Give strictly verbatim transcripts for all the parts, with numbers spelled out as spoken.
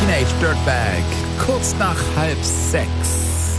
Teenage Dirtbag, kurz nach halb sechs.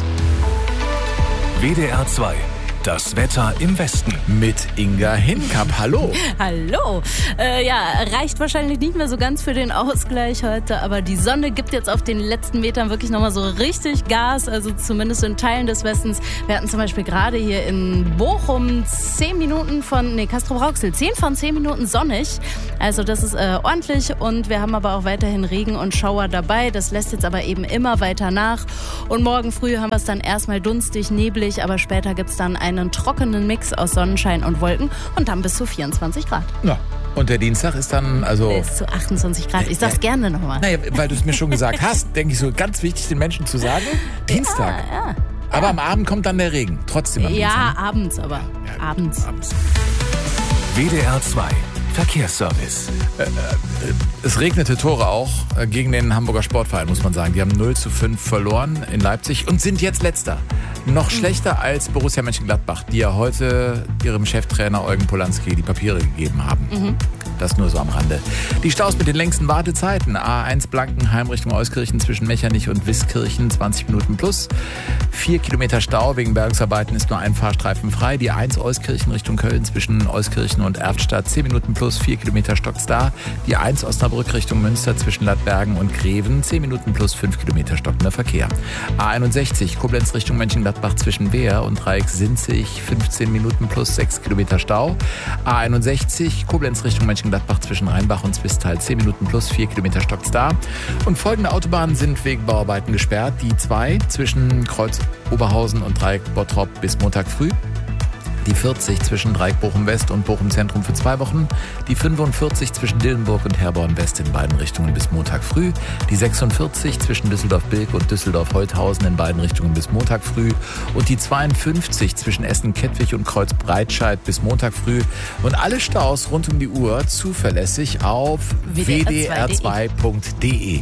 W D R zwei. Das Wetter im Westen. Mit Inga Hinkap. Hallo. Hallo. Äh, ja, reicht wahrscheinlich nicht mehr so ganz für den Ausgleich heute, aber die Sonne gibt jetzt auf den letzten Metern wirklich nochmal so richtig Gas, also zumindest in Teilen des Westens. Wir hatten zum Beispiel gerade hier in Bochum zehn Minuten von, nee, Castrop-Rauxel, zehn von zehn Minuten sonnig. Also das ist äh, ordentlich und wir haben aber auch weiterhin Regen und Schauer dabei. Das lässt jetzt aber eben immer weiter nach. Und morgen früh haben wir es dann erstmal dunstig, neblig, aber später gibt es dann einen trockenen Mix aus Sonnenschein und Wolken und dann bis zu vierundzwanzig Grad. Ja. Und der Dienstag ist dann, also... Bis zu achtundzwanzig Grad. Ich sag's äh, gerne nochmal. Naja, weil du es mir schon gesagt hast, denke ich so, ganz wichtig den Menschen zu sagen, Dienstag. Ja, ja. Aber ja. am Abend kommt dann der Regen. Trotzdem am Ja, Dienstag. abends aber. Ja, abends. abends. W D R zwei. Verkehrsservice. Äh, äh, es regnete Tore auch äh, gegen den Hamburger Sportverein, muss man sagen. Die haben null zu fünf verloren in Leipzig und sind jetzt Letzter. Noch schlechter als Borussia Mönchengladbach, die ja heute ihrem Cheftrainer Eugen Polanski die Papiere gegeben haben. Mhm. Das nur so am Rande. Die Staus mit den längsten Wartezeiten. A eins Blankenheim Richtung Euskirchen zwischen Mechernich und Wiskirchen, zwanzig Minuten plus. Vier Kilometer Stau wegen Bergungsarbeiten, ist nur ein Fahrstreifen frei. Die eins Euskirchen Richtung Köln zwischen Euskirchen und Erftstadt, zehn Minuten plus, vier Kilometer stockt's da. Die eins Osnabrück Richtung Münster zwischen Ladbergen und Greven, zehn Minuten plus, fünf Kilometer stockender Verkehr. A einundsechzig Koblenz Richtung Mönchengladbach zwischen Wehr und Dreieck-Sinzig, fünfzehn Minuten plus, sechs Kilometer Stau. A einundsechzig Koblenz Richtung Mönchengladbach zwischen Rheinbach und Zwistal, zehn Minuten plus, vier Kilometer stockt's da. Und folgende Autobahnen sind wegen Bauarbeiten gesperrt. Die zwei zwischen Kreuz Oberhausen und Dreieck Bottrop bis Montag früh. Die vierzig zwischen Dreieck Bochum West und Bochum Zentrum für zwei Wochen. Die fünfundvierzig zwischen Dillenburg und Herborn West in beiden Richtungen bis Montag früh. Die sechsundvierzig zwischen Düsseldorf-Bilk und Düsseldorf-Holthausen in beiden Richtungen bis Montag früh. Und die zweiundfünfzig zwischen Essen-Kettwig und Kreuz-Breitscheid bis Montag früh. Und alle Staus rund um die Uhr zuverlässig auf w d r zwei punkt d e.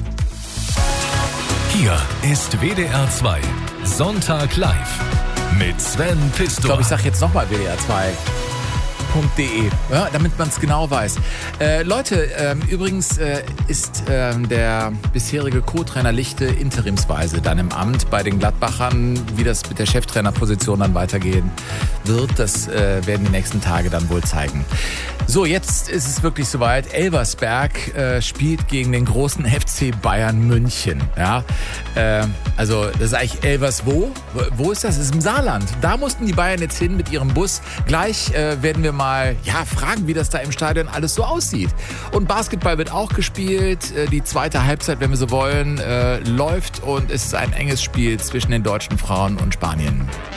Hier ist W D R zwei. Sonntag live. Mit Sven Pistor. Ich glaube, ich sage jetzt nochmal w d r zwei punkt d e, ja, damit man es genau weiß. Äh, Leute, ähm, übrigens äh, ist äh, der bisherige Co-Trainer Lichte interimsweise dann im Amt bei den Gladbachern. Wie das mit der Cheftrainerposition dann weitergehen wird, das äh, werden die nächsten Tage dann wohl zeigen. So, jetzt ist es wirklich soweit. Elversberg äh, spielt gegen den großen F C Bayern München. Ja, äh, also das ist eigentlich Elvers wo? Wo ist das? Das ist im Saarland. Da mussten die Bayern jetzt hin mit ihrem Bus. Gleich äh, werden wir mal ja, fragen, wie das da im Stadion alles so aussieht. Und Basketball wird auch gespielt. Äh, die zweite Halbzeit, wenn wir so wollen, äh, läuft und es ist ein enges Spiel zwischen den deutschen Frauen und Spanien.